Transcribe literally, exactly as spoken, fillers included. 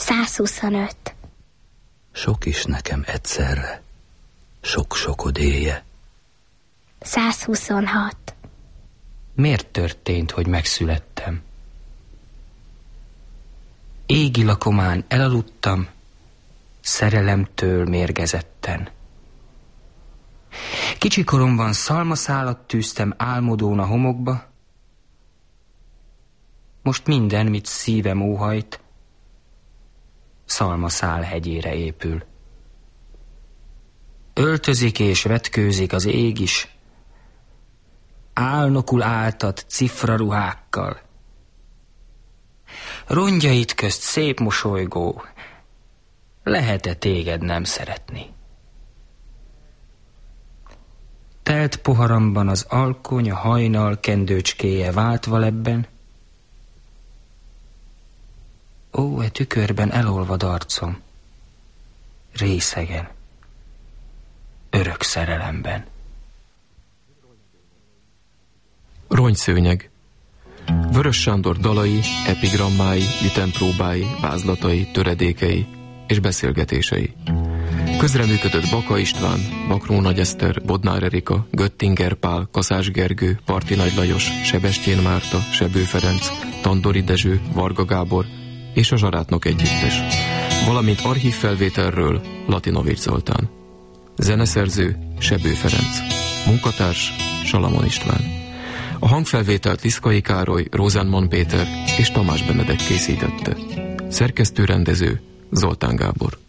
százhuszonöt. Sok is nekem egyszerre, sok-sok odéje. százhuszonhat. Miért történt, hogy megszülettem? Égi lakomán elaludtam, szerelemtől mérgezetten. Kicsikoromban szalmaszálat tűztem álmodón a homokba, most minden, mit szívem óhajt, szalmaszál hegyére épül. Öltözik és vetkőzik az ég is, álnokul áltat cifraruhákkal. Rongyait közt szép mosolygó, lehet-e téged nem szeretni? Telt poharamban az alkony, a hajnal kendőcskéje váltva lebben. Ó, e tükörben elolvad arcom, részegen, örök szerelemben. Rongyszőnyeg. Vörös Sándor dalai, epigrammái, vitempróbái, vázlatai, töredékei és beszélgetései. Közreműködött Baka István, Bakró Nagy Eszter, Bodnár Erika, Göttinger Pál, Kaszás Gergő, Parti Nagy Lajos, Sebestyén Márta, Sebő Ferenc, Tandori Dezső, Varga Gábor és a Zsarátnok együttes, valamint archívfelvételről Latinovics Zoltán. Zeneszerző Sebő Ferenc. Munkatárs Salamon István. A hangfelvételt Liszkai Károly, Rózánman Péter és Tamás Benedek készítette. Szerkesztő-rendező Zoltán Gábor.